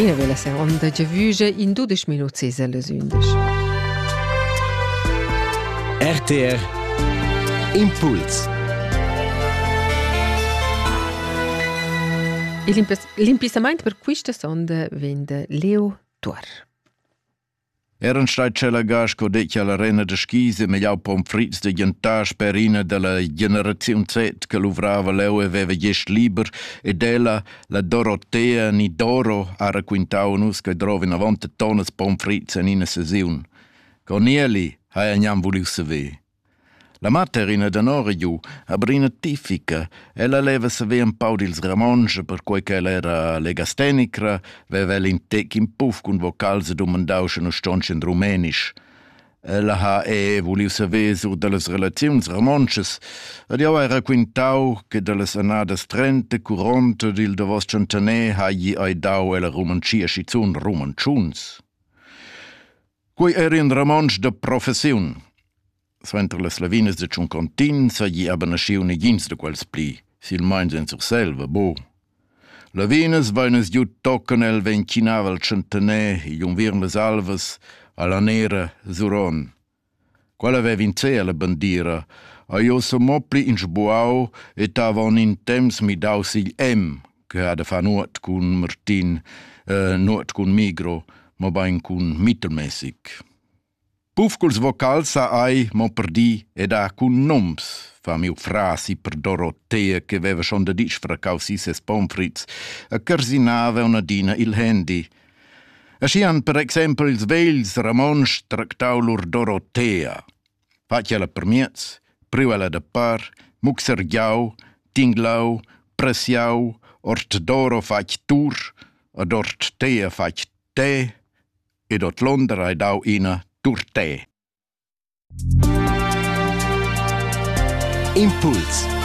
Ina vela seconda giavuja in 12 minuti sesa les 11. RTR Impuls. L'impissamento per questa sonda vende Leo Tuor. Eran stai cella gasco decchi alla rena de schise megliau pomfrits de jantage per ina della generazione Z che luvrava leu e aveva gest liber e della la Dorotea ni Doro ha racquintau nus che drovi 90 tonnes pomfrits in ina sesiun. Con eli hai agnam vuliu saver. La materina da Noriu, a brina tifica, ella leva saver un pau dils Ramonge, per quei che ella era legastenicra, veva ella in tec in puff con vocals e domandausch no stonchen rumenisch. Ella ha vuliu saver sur delles relaziuns Ramonches, ed jau era quintau che delles anades 30, 40 dil de vos centenè ha gli ai dau ella romancia schizun romanciuns. Quei era in Ramonge de professiun. Sventer les lavines de Ciuncontin sa gli abba nasciu negins de quels pli, sil mains en sur selva, bo. Lavines vaines giu tocken el vencinava al centenè i giunvir les alvas alla nera Zuron. Quella aveva in sé alla bandira, a io so mopli in sbuau e tavon in temps mi dau sil che ha da fa nuot cun Martin, nuot cun Migro, ma bain cun mittelmäßig. Pufculs vocals sa ai mo per di ed ha cun noms, fa miu frasi per Dorotea che aveva schon da dic fracau ses pomfrits, a carsinava una dina il handy. Ascian per exempel ils vegls Ramonsch tractau lur Dorotea. Facciala per miez, priuela da par, muxergiau, tinglau, presiau, ort Doro fac tur, ad ort Tea fac te, ed ort Londra ai dau ina Turte. Impuls.